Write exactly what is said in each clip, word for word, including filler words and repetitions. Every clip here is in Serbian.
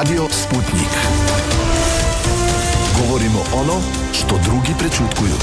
Radio Sputnik. Govorimo ono što drugi prećutkuju.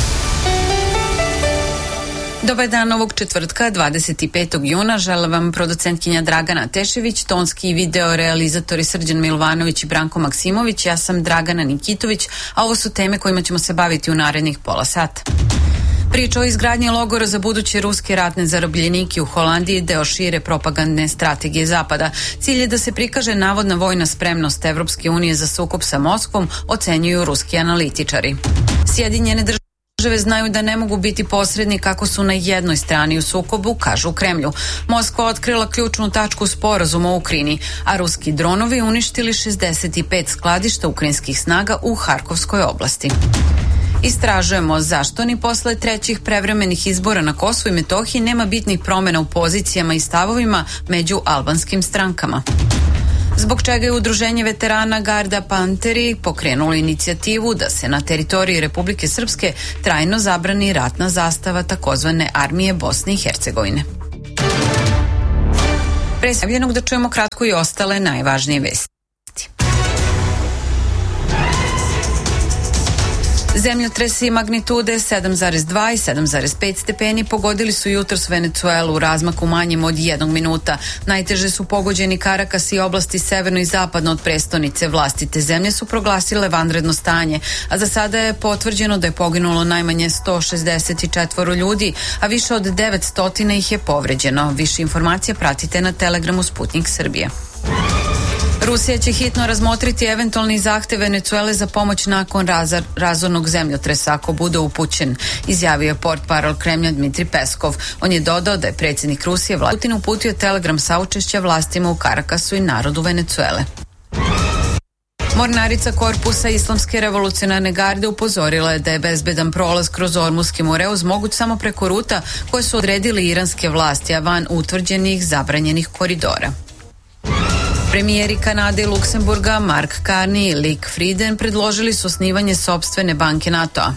Dobar dan ovog četvrtka, dvadeset petog juna. Žele vam producentkinja Dragana Tešević, tonski i video realizatori Srđan Milovanović i Branko Maksimović. Ja sam Dragana Nikitović, a ovo su teme kojima ćemo se baviti u narednih pola sata. Priča o izgradnji logora za buduće ruske ratne zarobljenike u Holandiji deo šire propagandne strategije Zapada. Cilj je da se prikaže navodna vojna spremnost Evropske unije za sukob sa Moskvom, ocenjuju ruski analitičari. Sjedinjene države Države znaju da ne mogu biti posredni kako su na jednoj strani u sukobu, kažu u Kremlju. Moskva otkrila ključnu tačku sporazuma u Ukrajini, a ruski dronovi uništili šezdeset pet skladišta ukrajinskih snaga u Harkovskoj oblasti. Istražujemo zašto ni posle trećih prevremenih izbora na Kosovu i Metohiji nema bitnih promjena u pozicijama i stavovima među albanskim strankama. Zbog čega je udruženje veterana Garda Panteri pokrenulo inicijativu da se na teritoriji Republike Srpske trajno zabrani ratna zastava takozvane armije Bosne i Hercegovine. Pre svega da čujemo kratko i ostale najvažnije vesti. Zemljotresi magnitude sedam zarez dva i sedam zarez pet stepeni pogodili su jutros Venecuelu u razmaku manjem od jednog minuta. Najteže su pogođeni Karakas i oblasti severno i zapadno od prestonice. Vlasti te zemlje su proglasile vanredno stanje, a za sada je potvrđeno da je poginulo najmanje sto šezdeset četiri ljudi, a više od devetsto ih je povređeno. Više informacija pratite na Telegramu Sputnik Srbije. Rusija će hitno razmotriti eventualni zahtev Venecuele za pomoć nakon razar, razornog zemljotresa ako bude upućen, izjavio je portparol Kremlja Dmitri Peskov. On je dodao da je predsjednik Rusije Vladimir Putin uputio telegram saučešća vlastima u Karakasu i narodu Venecuele. Mornarica korpusa Islamske revolucionarne garde upozorila je da je bezbedan prolaz kroz Ormuski Moreuz moguć samo preko ruta koje su odredili iranske vlasti, a van utvrđenih zabranjenih koridora. Premijeri Kanade i Luksemburga Mark Carney i Lick Frieden predložili su osnivanje sopstvene banke NATO-a.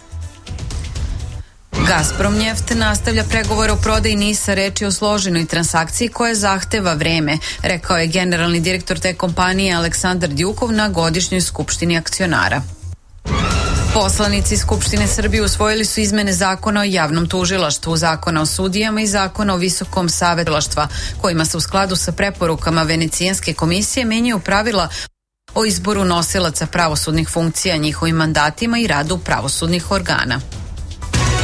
Gazprom Njeft nastavlja pregovore o prodaji NIS-a, reči o složenoj transakciji koja zahteva vreme, rekao je generalni direktor te kompanije Aleksandar Djukov na godišnjoj skupštini akcionara. Poslanici Skupštine Srbije usvojili su izmene zakona o javnom tužilaštvu, zakona o sudijama i zakona o visokom savetu tužilaštva, kojima se u skladu sa preporukama Venecijanske komisije menjaju pravila o izboru nosilaca pravosudnih funkcija, njihovim mandatima i radu pravosudnih organa.